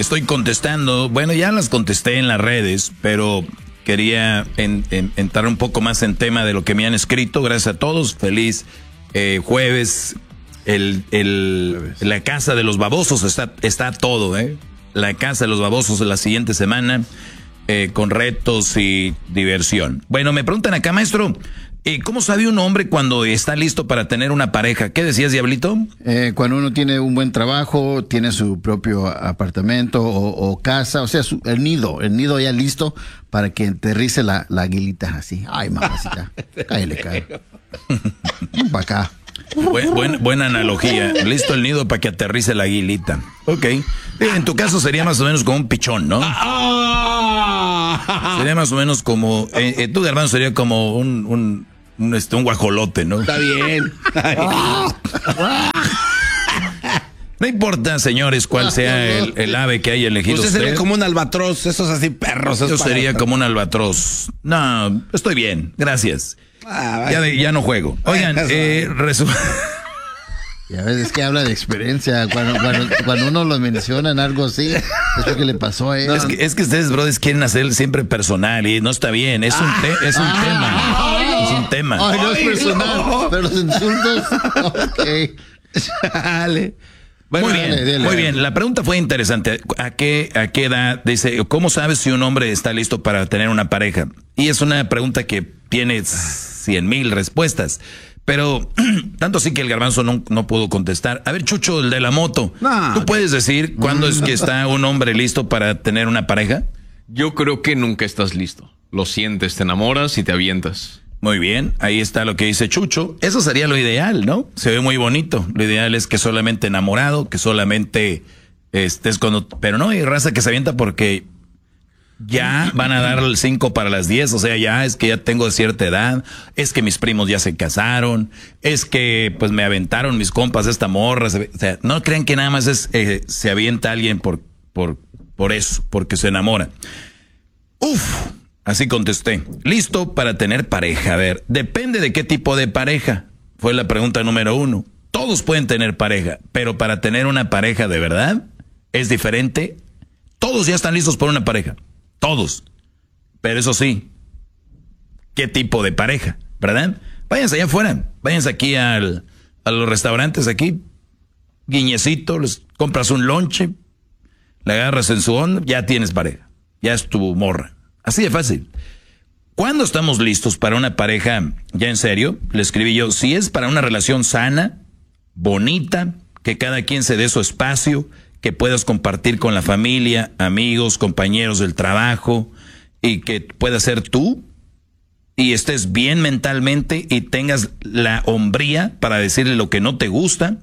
estoy contestando. Bueno, ya las contesté en las redes, pero quería entrar un poco más en tema de lo que me han escrito. Gracias a todos. Feliz jueves. La casa de los babosos está todo, ¿eh? La casa de los babosos la siguiente semana, con retos y diversión. Bueno, me preguntan acá, maestro, ¿cómo sabe un hombre cuando está listo para tener una pareja? ¿Qué decías, Diablito? Cuando uno tiene un buen trabajo, tiene su propio apartamento o casa, o sea, el nido ya listo para que aterrice la aguilita así. Ay, mamacita, cállale. Para acá. Buena analogía. Listo el nido para que aterrice la aguilita. Ok. En tu caso sería más o menos como un pichón, ¿no? Sería más o menos como... tú, hermano, sería como un guajolote, ¿no? Está bien. No importa, señores, cuál sea el ave que haya elegido usted. Sería como un albatros, esos así perros. Yo sería como un albatros. No, estoy bien, gracias. Ya no juego. Oigan, Ya ves, es que habla de experiencia. Cuando uno lo menciona en algo así, es lo que le pasó a él. No, es que ustedes, brothers, quieren hacer siempre personal y no está bien. Es un tema. Es un tema. Ay, no es personal, pero los insultos. Ok. Dale. Bueno, muy bien. La pregunta fue interesante. ¿A qué edad? Dice, ¿cómo sabes si un hombre está listo para tener una pareja? Y es una pregunta que tiene 100,000 respuestas. Pero tanto así que el garbanzo no pudo contestar. A ver, Chucho, el de la moto. No. ¿Tú puedes decir cuándo es que está un hombre listo para tener una pareja? Yo creo que nunca estás listo. Lo sientes, te enamoras y te avientas. Muy bien, ahí está lo que dice Chucho. Eso sería lo ideal, ¿no? Se ve muy bonito. Lo ideal es que solamente enamorado, que solamente estés con... Pero no, hay raza que se avienta porque ya van a dar el 5 para las 10. O sea, ya es que ya tengo cierta edad. Es que mis primos ya se casaron. Es que pues me aventaron mis compas esta morra. O sea, no crean que nada más se avienta alguien por eso, porque se enamora. Así contesté. Listo para tener pareja. A ver, depende de qué tipo de pareja. Fue la pregunta número 1. Todos pueden tener pareja, pero para tener una pareja de verdad es diferente. Todos ya están listos por una pareja. Todos. Pero eso sí, ¿qué tipo de pareja? ¿Verdad? Váyanse allá afuera. Váyanse aquí a los restaurantes aquí. Guiñecito, les compras un lonche, le agarras en su onda, ya tienes pareja. Ya es tu morra. Así de fácil. ¿Cuándo estamos listos para una pareja ya en serio? Le escribí yo, si es para una relación sana, bonita, que cada quien se dé su espacio, que puedas compartir con la familia, amigos, compañeros del trabajo, y que puedas ser tú, y estés bien mentalmente y tengas la hombría para decirle lo que no te gusta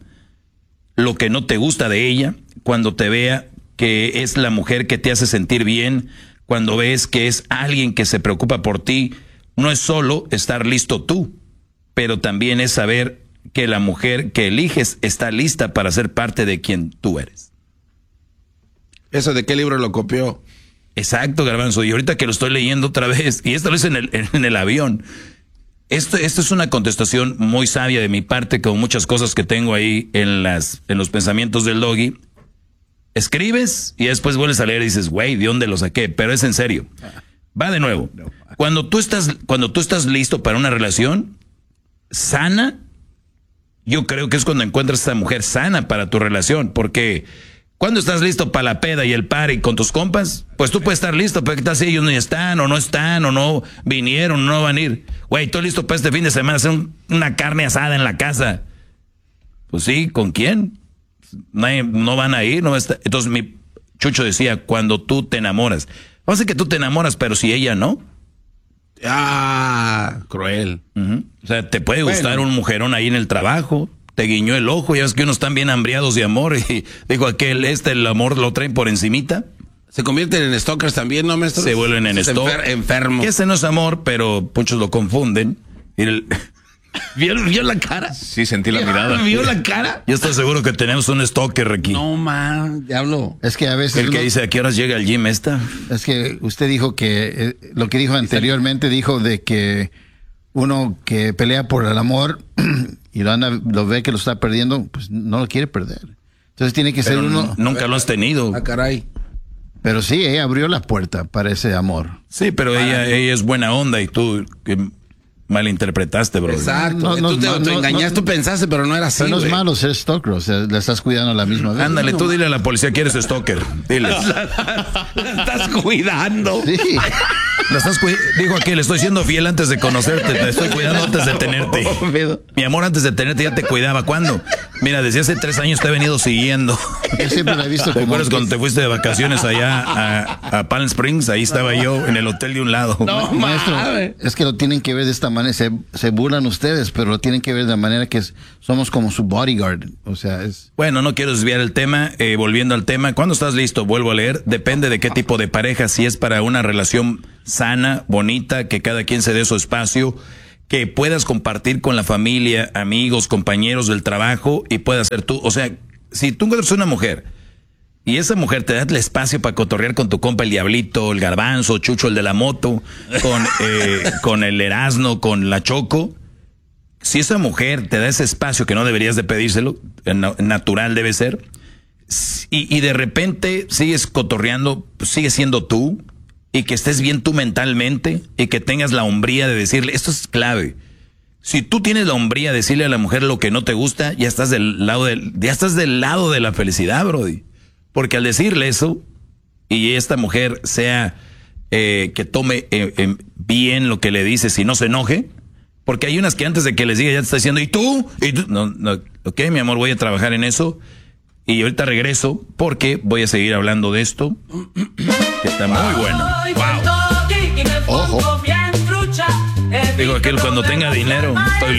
de ella, cuando te vea que es la mujer que te hace sentir bien, cuando ves que es alguien que se preocupa por ti. No es solo estar listo tú, pero también es saber que la mujer que eliges está lista para ser parte de quien tú eres. ¿Eso de qué libro lo copió? Exacto, Garbanzo, y ahorita que lo estoy leyendo otra vez, y esto lo hice en el avión. Esto es una contestación muy sabia de mi parte, con muchas cosas que tengo ahí en los pensamientos del Doggy. Escribes y después vuelves a leer y dices, güey, ¿de dónde lo saqué? Pero es en serio. Va de nuevo. Cuando tú estás listo para una relación sana, yo creo que es cuando encuentras a esa mujer sana para tu relación, porque cuando estás listo para la peda y el party con tus compas, pues tú puedes estar listo, pero ¿qué tal si ellos no están, o no vinieron, o no van a ir? Güey, estoy listo para este fin de semana hacer una carne asada en la casa. Pues sí, ¿con quién? No van a ir, no va a estar. Entonces mi Chucho decía, cuando tú te enamoras. Va a ser que tú te enamoras, pero si ella no. Cruel. O sea, te puede gustar un mujerón ahí en el trabajo, te guiñó el ojo, ya ves que unos están bien hambriados de amor, y dijo aquel, el amor lo traen por encimita. Se convierten en stalkers también, ¿no, maestro? Se vuelven en stalkers. Enfermos. Que ese no es amor, pero muchos lo confunden. Y ¿Vio la cara? Sí, sentí la mirada. ¿Vio la cara? Yo estoy seguro que tenemos un stalker aquí. No, man, diablo. Es que a veces... El que dice, ¿a qué horas llega el gym esta? Es que usted dijo que... lo que dijo anteriormente, dijo de que uno que pelea por el amor y lo ve que lo está perdiendo, pues no lo quiere perder. Entonces tiene que ser uno... Nunca lo has tenido. Caray. Pero sí, ella abrió la puerta para ese amor. Sí, pero ella es buena onda y tú que malinterpretaste, bro. Exacto. Tú te engañaste, tú pensaste, pero no era así. Pero no es güey. malo ser stalker, o sea, la estás cuidando a la misma vez. Ándale, tú dile a la policía que eres stalker. Dile. La estás cuidando. Sí. Dijo aquí, le estoy siendo fiel antes de conocerte, te estoy cuidando antes de tenerte. Mi amor, antes de tenerte ya te cuidaba. ¿Cuándo? Mira, desde hace 3 años te he venido siguiendo. Yo siempre la he visto ¿Te como... acuerdas cuando te fuiste de vacaciones allá a Palm Springs? Ahí estaba yo en el hotel de un lado. No, Maestro, mames. es que lo tienen que ver de esta manera. Se burlan ustedes, pero lo tienen que ver de la manera que somos como su bodyguard. O sea, es... Bueno, no quiero desviar el tema. Volviendo al tema, ¿cuándo estás listo? Vuelvo a leer. Depende de qué tipo de pareja. Si es para una relación sana, bonita, que cada quien se dé su espacio, que puedas compartir con la familia, amigos, compañeros del trabajo y puedas ser tú. O sea, si tú encuentras una mujer y esa mujer te da el espacio para cotorrear con tu compa el Diablito, el Garbanzo, Chucho el de la moto, con el Erasno, con la Choco, si esa mujer te da ese espacio que no deberías de pedírselo, natural debe ser, y de repente sigues cotorreando, pues sigues siendo tú, y que estés bien tú mentalmente, y que tengas la hombría de decirle, esto es clave. Si tú tienes la hombría de decirle a la mujer lo que no te gusta, ya estás del lado de la felicidad, brody. Porque al decirle eso, y esta mujer sea que tome bien lo que le dices y no se enoje, porque hay unas que antes de que les diga ya te está diciendo, ¿y tú? No, ok, mi amor, voy a trabajar en eso. Y ahorita regreso porque voy a seguir hablando de esto, que está muy bueno. Ojo. Digo, aquel cuando tenga dinero, estoy